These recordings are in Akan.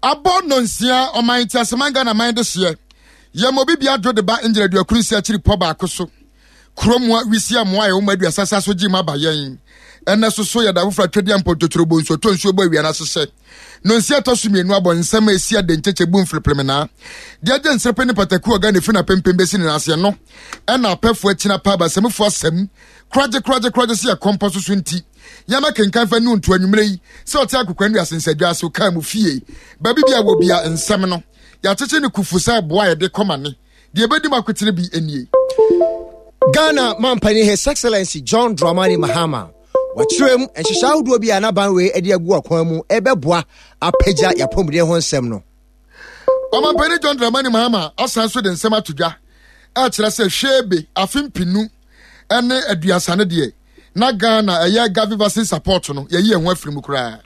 Abo nonsia oman ti asemanga na man de hye. Ye mobi bia dro de ba engine du akuru si akiri po ba akoso. Kromwa wisi amoa ye omadu asasa so gi maba yen. Ena so ya da wofra twedi ampo totorobo nso to nso ba wiana sese. Nonsia to so mienu abo nsema esi ade ncheche bu mfleplemena. Dia je nsrepe ne pataku oga ne fina pempembe si ne ase no. Ena apefo akina pa ba semfo asem. Kraje si ya komposo so nti. Yama kenkan fa nu nto anwumre yi. Se oti akokwanu asensadwa ase ka mu fie. Ba bibia wo bia nsem no. Ya cheche ne kufusa boa ye de komane. De ebedi makotire bi enie. Ghana Mampani His Excellency John Dramani Mahama Watrem and Shishaudu be an abanwe Edia Guaquamu Ebeboa Apeja Yapomde Honsem no. Mampani John Dramani Mahama asanso den sema tuja. Achira se shebe afim pinu ene aduasane de na Ghana eye gavi vaccine support no ye ye ho afiri mu kura.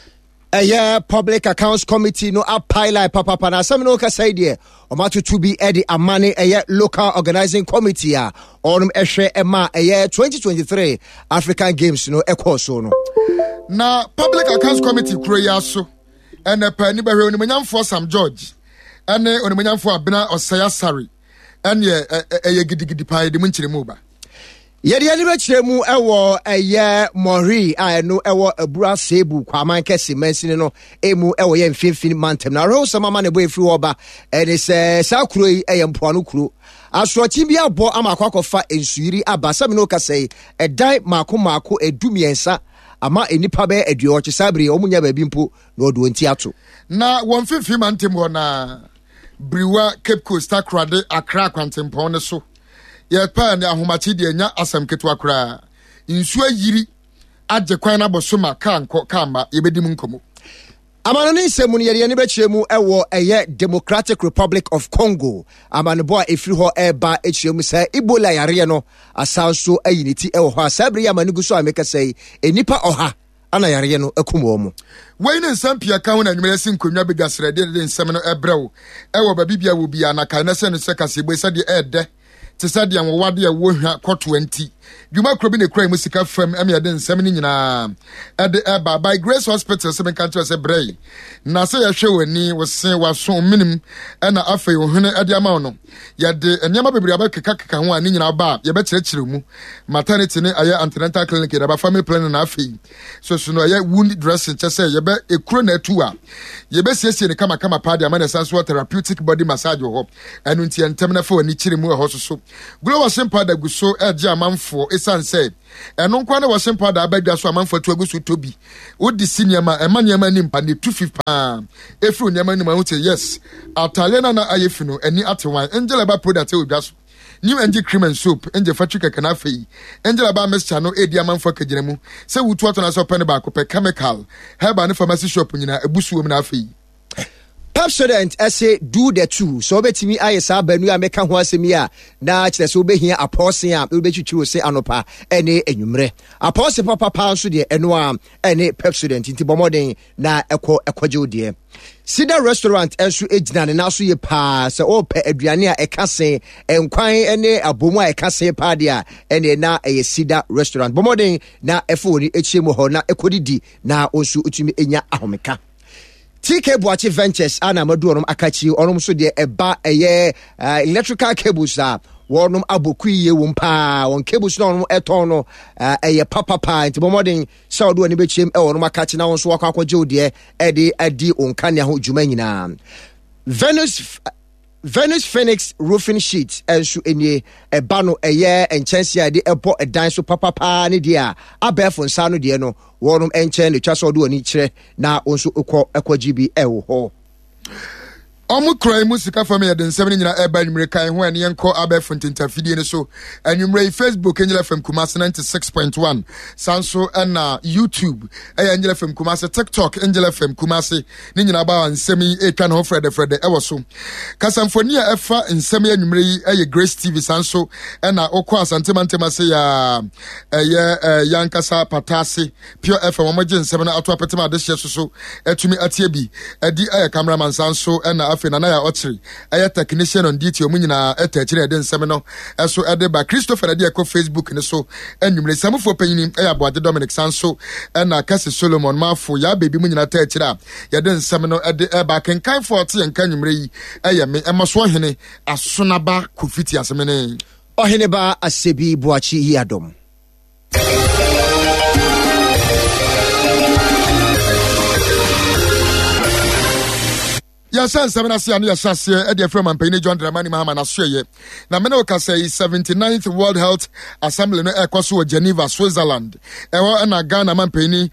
Public Accounts Committee no apply papa na some no ka say there o matu to be edi amane local organizing committee onum ehwe ema 2023 African Games no ekoso no na Public Accounts Committee kuro ya so ene pa ni behwe onimanyamfo Sam George ene onimanyamfo Abena Osaya Sari ene gidigidi pa de munchire mu ba Yedi ani bechiremu ewo Mori no ewo Abura Sebu kwaman kese mensini no emu ewo ye mfimfini mantem na ro sama ma ne bo efiri oba ene se sakuro yi mpoano kuro asrochi bi abo ama akwakofa ensuiri aba sami no kasei edai mako edumiensa ama enipa be aduoche sabri omunya ba bimpo na odo nti ato na won mfimfini mantem ho na Briwa Cape Coast akrade Accra kwantempon ne so ye pa ne ahomachi de nya asam ketu akra nsu ayiri agye kwan na bosoma kanko kamba yebedi mu nkomo amano ni nsemu ni ye ne bechiremu ewo Democratic Republic of Congo amano bo efiri ho eba echiremu sa Ebola yare no asanso ayiniti ewo ho asabri ya manigu so ameka sei enipa oha ana yare no akumo mu we ne nsampia ka ho na nwere si nkonwa begasre de nsem no ebrew ewo ba bibia wo bia na kan na se no se kasebo se de ede Tisadi ya mwade ya wohwa kwa 20. Juma krobi ne kura musika fam emi de nsem ni nyina ede eba by Grace Hospital se menkanto se brei na se ya hwe wani wose waso minim na afei ohune ede ama no ya de enyama bebre abakeka ho ani nyina ba ya be kirekire mu maternity ne aye antenatal clinic ya ba family planning na afei so no aye wound dressing chese ya be ekuro na atu a ya be siesie ne kama pa de ama na sanso therapeutic body massage ho enu nti entem na fa wani kire mu ho so Global Simpada guso eje amanfo esan say eno nkwa na washing powder abadwa so amanfo to agusu tobi odi siniama emaniama ni mpa ne 250 efru niama ni ma hu yes atalena na ayefi no eni atewan angela ba product e odwa so new NG cream and soap nje fatrika kana fei angela ba mixture no edi amanfo kagire mu se wutu ato na so pen ba ko pe chemical herba ne pharmacy shop nyina ebusuo mu na fei Pepsodent essay do the two so betimi ayesa banu a meka ho asemi a na kire so behia aposen a obetwitwi se anopa ene enwumre aposen papa nso de eno a ene Pepsodent nti bomoden na ekwaje odie Sida restaurant enso ejina ne naso ye pa se ope aduane a ekase enkwan ene abomu a ekase pa de a ene na eye Sida restaurant bomoden na efoni echiemu ho na ekodidi na onso utumi enya ahomeka TK Boachi Ventures ana madu onum akachi onum so de eba electrical cables wonum aboku ye wumpa on cables no onum eton no papa nti bomodin saudo ani bechiem onum akachi na won so akwaje ode adi onkane ho djuma nyina Venus Phoenix roofing sheet ensu enye eba no enchanse ade ebo edan so papa ne dia abefo nsa no de no wonum enchen le twaso do ani kire na onso ekwajibi ewo ho Omukrai musika fami ya den 7 nyina eba nwumre kan ho ene yenko abefo ntintafidie ne so anwumre Facebook Angela FM Kumasi 96.1 sanso na YouTube Angela FM Kumasi TikTok Angela FM Kumasi ni nyina ba nsemi etwa no Fred ewo so kasamfoni a efa nsemi anwumre yi Grace TV sanso na okwa asantemantema se ya yankasa patase Pure FM omoje nsemi na ato apetema de hye so etumi atie bi edi cameraman sanso na afi na ya ochiri aya technician on duty omu nyina etachire ede nsem no eso ede ba Christopher ade ko Facebook ne so enwumre samfo panyini aya Boade Dominic Sanso na Kasi Solomon Mafo ya baby mu nyina tachire a yede nsem no ede ba kenkan 40 yenka nwumre yi aya me emaso hene asonaba kofiti asemene ohene ba Asebi Boachi Yadom. Yasan Samanasi and Yasasi, Eddie from Penny John Dramani Mahama Nasye. Na Menoka say 79th World Health Assembly no Ekoso Geneva, Switzerland. Ewa na Ghana Mampeni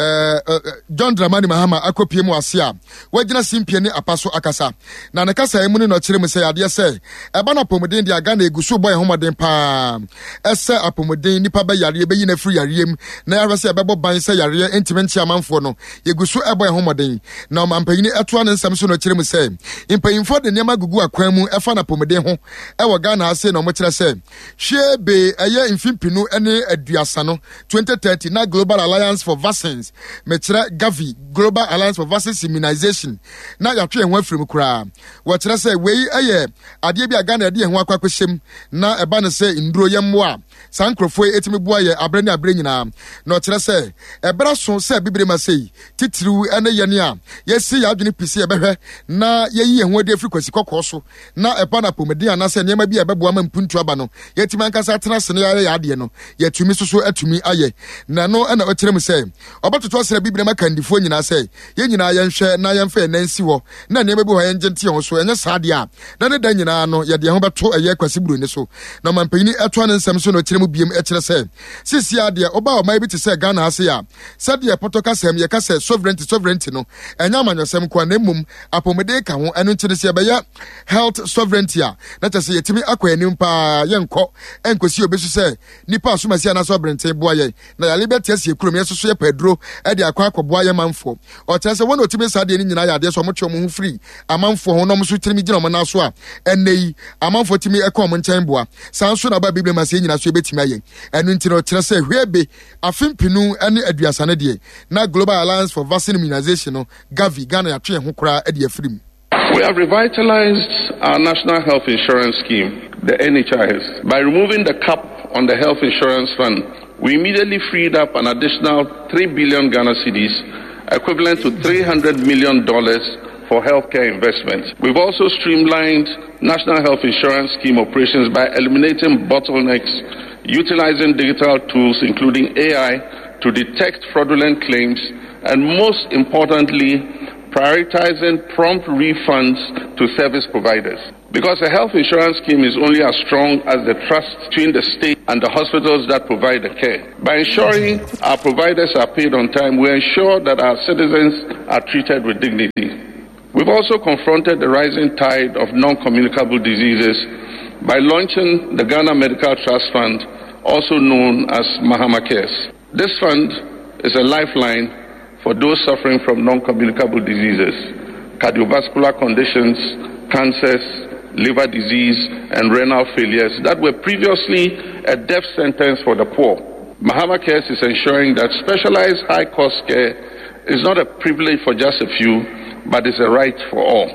John Dramani Mahama akopiem wasia. Wagina simpieni apaso akasa. Na nekasa emuni no chire mu say ade say eba na pomodin dia Ghana egusu boy homoden pa. Ese apomodin nipa be yare be yi na firi yarem na yare say ebebo ban say yare entimentia amanfo no. Yegusu eboy homoden. Na mampeni eto an nsam so no chire mu say impayimfo de niam agugu akwan mu efa na pomodin ho ewo Ghana ase na omo chire say hwebe eye mfimpinu ene aduasa no 2030 na Global Alliance for Vaccines me chire Gavi Global Alliance for Vaccines Immunization na yatwe ho afrim kura wo chire say we eye ade bi Ghana de ho akwakwhyem na eba ne say nduro yemmo a sankrofo etimi boa ye abrani abre nyina na chire say ebra so say bibire ma say titiriu ene ye ne a yesi ya adwene pisi ebehwe na yeyi ho de afri kwasi kokko na eba na pomedi ana se niam bi ebebo ama mpuntu aba no yetimi ankasa atena sene ya ade no yetumi soso atumi aye na no na okyerem se obatoto asere bibire makandifo nyina se ye nyina yenhwe na yemfa nansi wo na niam bi ho yenjenti ho so enye saade a na ne da nyina no ye de ho beto eye kwasi buru ni so na mampanyini eto ne nsem so no okyerem biem ekyere se sisi ade oba o mai bi te se Ghana ase ya sade potoka sem ye ka se sovereignty no enya amanyosem kwa na mum apomede ka ho enu kyere se be ya health sovereignty a na tese yetimi akwanim pa yenko enkosi obesu se nipa asomasi na sovereignty boaye na ya liberty asie kurom yesoso ye pedro e de akwa akoboaye manfo o tese wona otimi sade ni nyina ya de so mo twe mo ho free amanfo ho no mo so tirimi gina mo na so a enei amanfo timi ekọ mo nchen boa sanso na ba biblia mase nyina so ebetimi aye enu ntino kyere se hwebe afimpinu ene aduasa ne de na Global Alliance for Vaccine Immunization no Gavi Ghana ya twe ho kura e de afrim. We have revitalized our National Health Insurance Scheme, the NHIS. By removing the cap on the Health Insurance Fund, we immediately freed up an additional 3 billion Ghana cedis, equivalent to $300 million for healthcare investments. We've also streamlined National Health Insurance Scheme operations by eliminating bottlenecks, utilizing digital tools, including AI, to detect fraudulent claims, and most importantly, prioritizing prompt refunds to service providers. Because a health insurance scheme is only as strong as the trust between the state and the hospitals that provide the care. By ensuring our providers are paid on time, we ensure that our citizens are treated with dignity. We've also confronted the rising tide of non-communicable diseases by launching the Ghana Medical Trust Fund, also known as Mahama Cares. This fund is a lifeline for those suffering from non-communicable diseases, cardiovascular conditions, cancers, liver disease, and renal failures that were previously a death sentence for the poor. Mahama Cares is ensuring that specialized high-cost care is not a privilege for just a few, but is a right for all.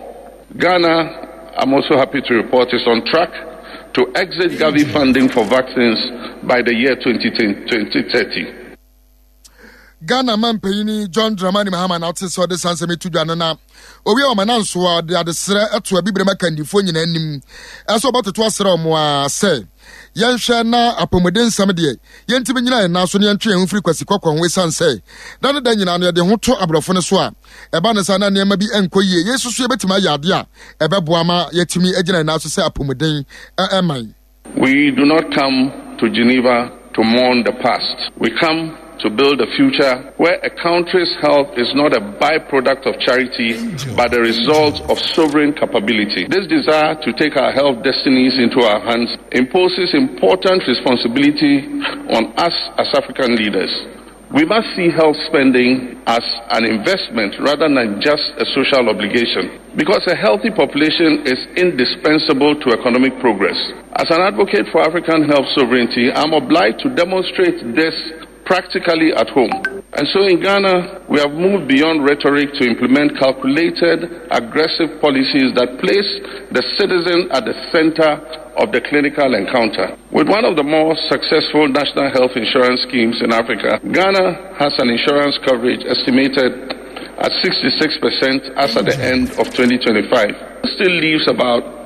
Ghana, I'm also happy to report, is on track to exit Gavi funding for vaccines by the year 2030. Ghana mampanyini John Dramani Mahama na ote so de sanseme tudwa na owi o mananso a de adesere eto abibire makandifo nyina anim eso obototo asere omo a se yenhwe na apomoden nsam de yentime nyina na so ne yentwe hu firi kwasi kokko ho sanse dan da nyina no de ho to abrofo ne so a eba ne sa na ne ma bi enkoyie yesusu ebetima yade a ebeboa ma yetimi agina na so se apomoden eman. We do not come to Geneva to mourn the past. We come to build a future where a country's health is not a byproduct of charity, but a result of sovereign capability. This desire to take our health destinies into our hands imposes important responsibility on us as African leaders. We must see health spending as an investment rather than just a social obligation, because a healthy population is indispensable to economic progress. As an advocate for African health sovereignty, I'm obliged to demonstrate this practically at home. And so in Ghana, we have moved beyond rhetoric to implement calculated, aggressive policies that place the citizen at the center of the clinical encounter. With one of the more successful national health insurance schemes in Africa, Ghana has an insurance coverage estimated at 66% as at the end of 2025. It still leaves about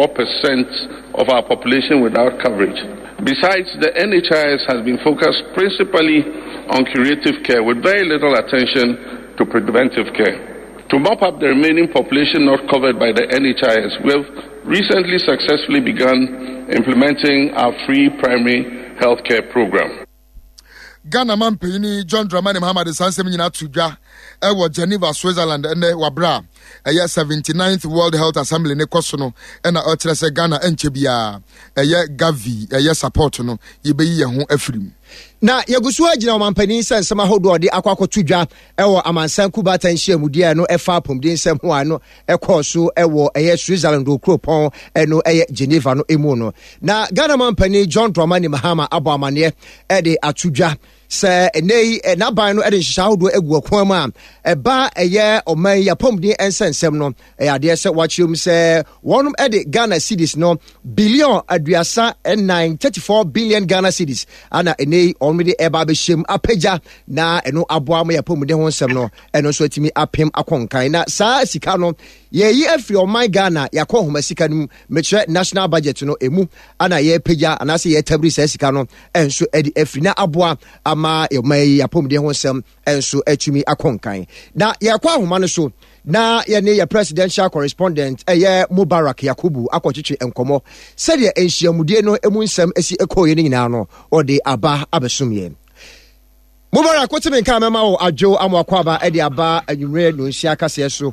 34% of our population without coverage. Besides, the NHIS has been focused principally on curative care with very little attention to preventive care. To mop up the remaining population not covered by the NHIS, we have recently successfully begun implementing our free primary health care program. Ghana Mampini John Dramani Muhammad Sansem Nyina Tudwa ewo Geneva, Switzerland ene wabra 79th World Health Assembly ne kosono ena otrese Ghana enche bia Gavi support no yebeyi ye ho afirim. Na yagusu agina omampani nsema hodo de akwakotudwa ewo amansan kubata nhyiamudie no efa pomde nsem ho ano ekoso ewo Switzerland okropon eno Geneva no emu no. Na Ghana mampani John Dramani Mahama abo amane de atudwa se enei na ban no de nhyiha hodo egu akwan ma eba oman ya pomde ensensem no ade se wachiom se wonum de Ghana cedis no billion aduasa 34 billion Ghana cedis ana enei onmede eba be shem apeja na eno aboa ma ya pomude ho nsem no eno so atimi apem akonkan na saa sika no yeyi afri oman Ghana yakọ homa sika no metre national budget no emu ana ye peja ana se ye tabri saa sika no enso edi afri na aboa ama oman ya pomude ho nsem enso atimi akonkan na yakọ homa no so na ye presidential correspondent Mubarak Yakubu akọchichi enkomo said ye enhyiamudie no emu nsem esi ekoye ni nyina no ode aba abesumye Mubarak kwotime nka mema wo adwo amwakwaba ede aba anwumre no nsia kase so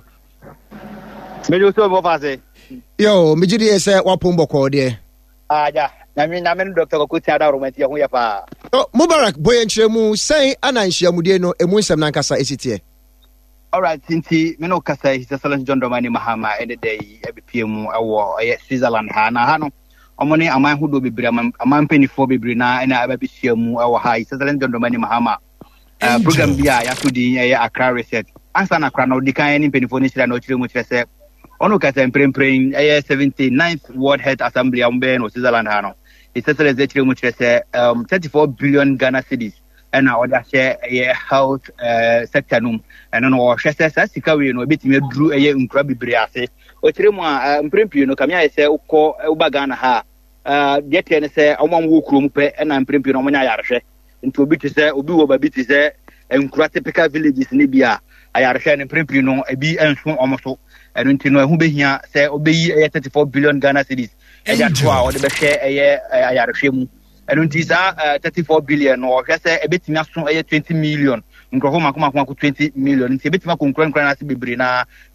mejo so bo fase yo mejidi ese wapomboko de aja na me Dr. Kokuti ada romanti ho ya pa Mubarak boye nkyeremu sai ana nhyiamudie no emu nsem nankasa esitie. All right, since me no kasa His Excellency John Dramani Mahama any day ebipiem awo Switzerland ha na ha no omone aman hodo bebre aman penifo bebre na na ababisiamu awo ha His Excellency John Dramani Mahama program bia ya to din Accra Reset ansa na Accra no dikan ni penifo ni sira no chire mu chire se ono kasa emprempren 79th World Health Assembly ambe no Switzerland ha no His Excellency chire mu chire se 34 billion Ghana cedis and our health sector num and no shesa sika we no betimi aduru nkura bibire ase o kire mu a mprempio no kamia se ukọ ubagana ha dete ne se omam wo krom pe na mprempio no monya yarehwe nti obi te se obi wo ba bi te se nkura typical villages ne bia ayarehwe ne mprempio no ebi enso omoso eno nti no ehu behia se obeyi 34 billion Ghana cedis e ja to a o de be hwe ayarehwe mu eno nti sa 34 billion no hwe se ebetimi aso 20 million nkrofo makoma 20 million nti ebetimi akonkura na se bebre na